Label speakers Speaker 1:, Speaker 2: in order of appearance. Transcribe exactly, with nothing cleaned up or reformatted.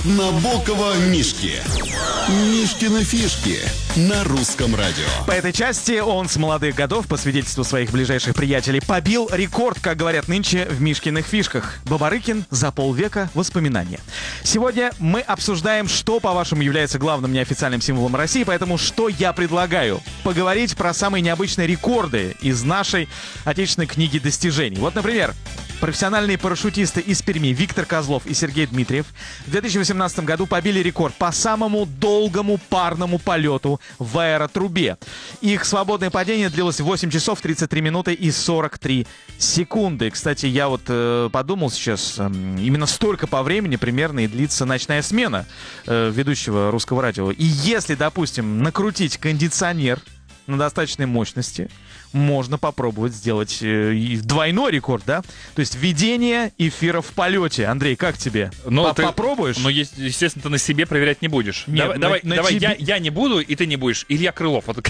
Speaker 1: Набокова Мишки. Мишкины фишки на русском радио.
Speaker 2: По этой части он с молодых годов, по свидетельству своих ближайших приятелей, побил рекорд, как говорят нынче, в Мишкиных фишках. Бабарыкин за полвека воспоминания. Сегодня мы обсуждаем, что, по-вашему, является главным неофициальным символом России, поэтому что я предлагаю? Поговорить про самые необычные рекорды из нашей отечественной книги достижений. Вот, например, профессиональные парашютисты из Перми Виктор Козлов и Сергей Дмитриев в две тысячи восемнадцатом году побили рекорд по самому долгому парному полету в аэротрубе. Их свободное падение длилось восемь часов тридцать три минуты и сорок три секунды. Кстати, я вот э, подумал сейчас, э, именно столько по времени примерно и длится ночная смена э, ведущего русского радио. И если, допустим, накрутить кондиционер на достаточной мощности, можно попробовать сделать э, двойной рекорд, да? То есть ведение эфира в полете. Андрей, как тебе?
Speaker 3: Ну, ты,
Speaker 2: попробуешь?
Speaker 3: Ну, естественно, ты на себе проверять не будешь.
Speaker 2: Нет,
Speaker 3: давай,
Speaker 2: на,
Speaker 3: давай,
Speaker 2: на
Speaker 3: давай
Speaker 2: тебе...
Speaker 3: я, я не буду, и ты не будешь. Илья Крылов. Вот